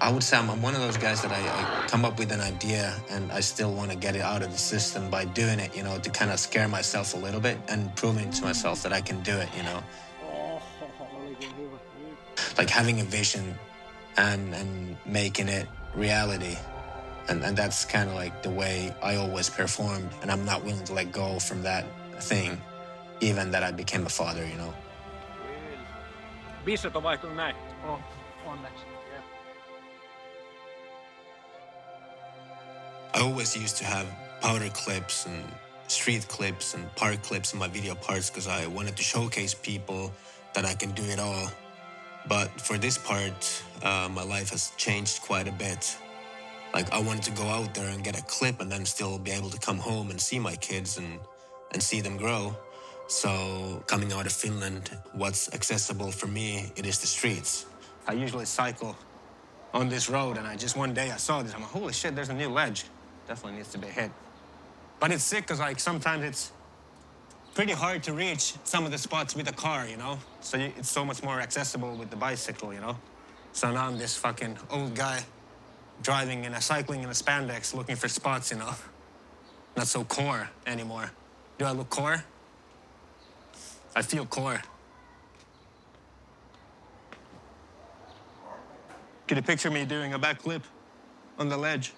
I would say I'm one of those guys that I come up with an idea and I still want to get it out of the system by doing it, you know, to kind of scare myself a little bit and proving to myself that I can do it, you know. Olikin hyvä. Like having a vision and making it reality. And that's kind of like the way I always performed. And I'm not willing to let go from that thing, even that I became a father, you know. Bisset on vaihtunut näin. Onneksi. Yeah. I always used to have powder clips and street clips and park clips in my video parts because I wanted to showcase people that I can do it all. But for this part, my life has changed quite a bit. Like, I wanted to go out there and get a clip and then still be able to come home and see my kids and see them grow. So coming out of Finland, what's accessible for me, it is the streets. I usually cycle on this road, and one day I saw this. I'm like, holy shit, there's a new ledge. Definitely needs to be hit. But it's sick because, like, sometimes it's pretty hard to reach some of the spots with a car, you know? So it's so much more accessible with the bicycle, you know? So now I'm this fucking old guy cycling in a spandex looking for spots, you know? Not so core anymore. Do I look core? I feel core. Can you picture me doing a backflip on the ledge?